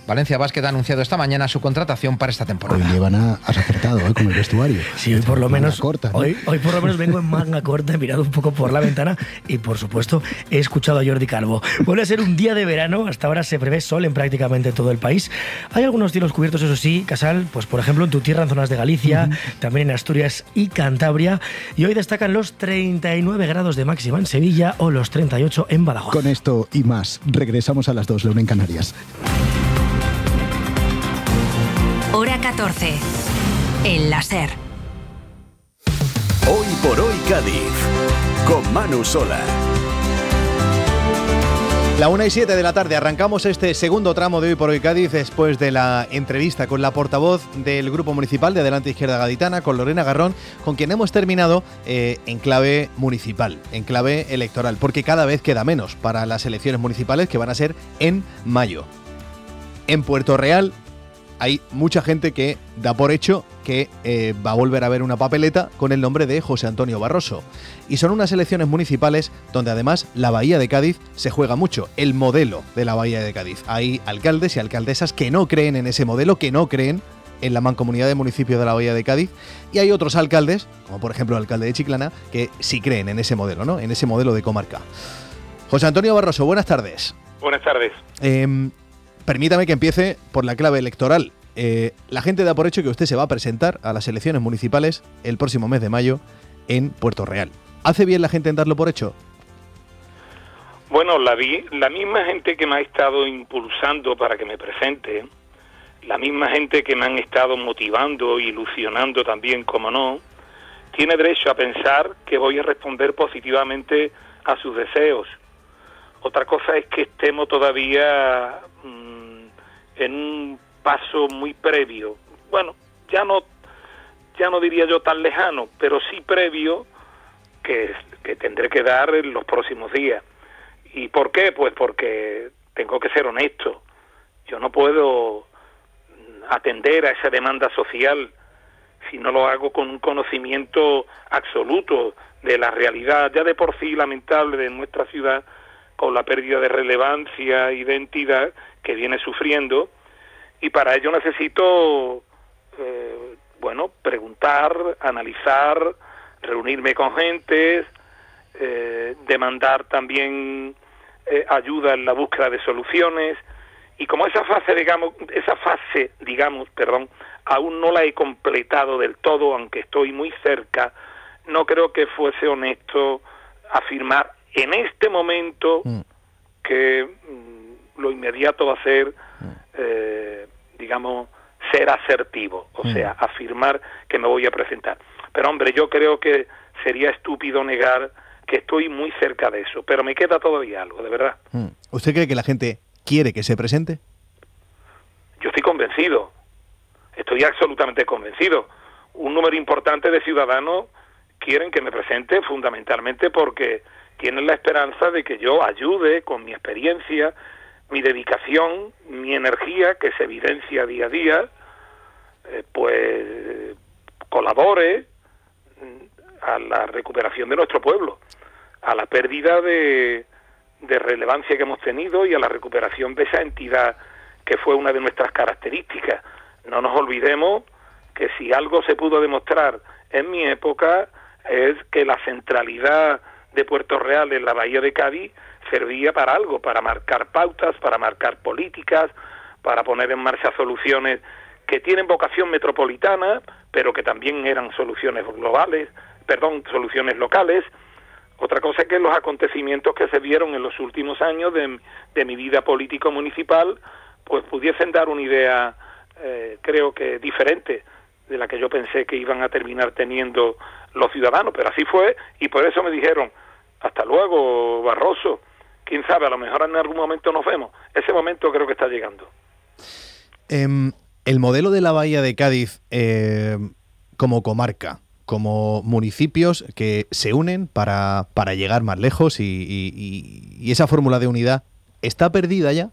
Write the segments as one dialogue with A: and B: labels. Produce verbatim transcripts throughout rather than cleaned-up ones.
A: Valencia Basket ha anunciado esta mañana su contratación para esta temporada.
B: Hoy llevan a, has acertado ¿eh? Con el vestuario.
C: Sí, hoy por lo menos
B: corta, ¿no?
C: hoy, hoy por lo menos vengo en manga corta, he mirado un poco por la ventana y por supuesto he escuchado a Jordi Calvo. Vuelve a ser un día de verano, hasta ahora se prevé sol en prácticamente todo el país. Hay algunos cielos cubiertos, eso sí, Casal, pues por ejemplo en tu tierra, en zonas de Galicia, uh-huh. también en Asturias y Cantabria. Y hoy destacan los treinta y nueve grados de máxima en Sevilla o los treinta y ocho en Badajoz.
B: Con esto y más, regresamos a las dos, la una en Canarias.
D: Hora catorce. El láser.
E: Hoy por hoy Cádiz, con Manu Sola.
F: La una y siete de la tarde, arrancamos este segundo tramo de Hoy por Hoy Cádiz después de la entrevista con la portavoz del Grupo Municipal de Adelante Izquierda Gaditana, con Lorena Garrón, con quien hemos terminado eh, en clave municipal, en clave electoral, porque cada vez queda menos para las elecciones municipales que van a ser en mayo. En Puerto Real hay mucha gente que da por hecho que eh, va a volver a haber una papeleta con el nombre de José Antonio Barroso. Y son unas elecciones municipales donde además la Bahía de Cádiz se juega mucho, el modelo de la Bahía de Cádiz. Hay alcaldes y alcaldesas que no creen en ese modelo, que no creen en la mancomunidad de municipios de la Bahía de Cádiz, y hay otros alcaldes, como por ejemplo el alcalde de Chiclana, que sí creen en ese modelo, ¿no? En ese modelo de comarca. José Antonio Barroso, buenas tardes.
G: Buenas tardes.
F: Eh, Permítame que empiece por la clave electoral. Eh, la gente da por hecho que usted se va a presentar a las elecciones municipales el próximo mes de mayo en Puerto Real. ¿Hace bien la gente en darlo por hecho?
G: Bueno, la, vi, la misma gente que me ha estado impulsando para que me presente, la misma gente que me han estado motivando, ilusionando también, como no, tiene derecho a pensar que voy a responder positivamente a sus deseos. Otra cosa es que estemos todavía mmm, en un paso muy previo, bueno, ya no ya no diría yo tan lejano, pero sí previo que, que tendré que dar en los próximos días. ¿Y por qué? Pues porque tengo que ser honesto. Yo no puedo atender a esa demanda social si no lo hago con un conocimiento absoluto de la realidad ya de por sí lamentable de nuestra ciudad, con la pérdida de relevancia y identidad que viene sufriendo. Y para ello necesito, eh, bueno, preguntar, analizar, reunirme con gentes, eh, demandar también eh, ayuda en la búsqueda de soluciones. Y como esa fase, digamos, esa fase, digamos, perdón, aún no la he completado del todo, aunque estoy muy cerca, no creo que fuese honesto afirmar en este momento mm. que mm, lo inmediato va a ser, eh, digamos, ser asertivo, o mm. sea, afirmar que me voy a presentar. Pero hombre, yo creo que sería estúpido negar que estoy muy cerca de eso, pero me queda todavía algo, de verdad.
F: Mm. ¿Usted cree que la gente quiere que se presente?
G: Yo estoy convencido, estoy absolutamente convencido. Un número importante de ciudadanos quieren que me presente fundamentalmente porque tienen la esperanza de que yo ayude con mi experiencia, mi dedicación, mi energía, que se evidencia día a día, eh, pues colabore a la recuperación de nuestro pueblo, a la pérdida de, de relevancia que hemos tenido y a la recuperación de esa entidad que fue una de nuestras características. No nos olvidemos que si algo se pudo demostrar en mi época es que la centralidad de Puerto Real en la Bahía de Cádiz servía para algo, para marcar pautas, para marcar políticas, para poner en marcha soluciones que tienen vocación metropolitana, pero que también eran soluciones globales, perdón, soluciones locales. Otra cosa es que los acontecimientos que se vieron en los últimos años de, de mi vida político-municipal, pues pudiesen dar una idea, eh, creo que diferente, de la que yo pensé que iban a terminar teniendo los ciudadanos, pero así fue, y por eso me dijeron, hasta luego, Barroso, quién sabe, a lo mejor en algún momento nos vemos. Ese momento creo que está llegando.
F: Eh, el modelo de la Bahía de Cádiz eh, como comarca, como municipios que se unen para, para llegar más lejos y, y, y esa fórmula de unidad, ¿está perdida ya?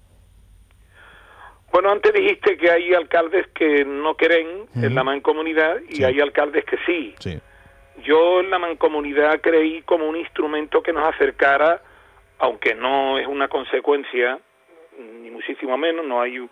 G: Bueno, antes dijiste que hay alcaldes que no creen uh-huh. en la mancomunidad y sí. hay alcaldes que sí.
F: sí.
G: Yo en la mancomunidad creí como un instrumento que nos acercara, aunque no es una consecuencia, ni muchísimo menos, no hay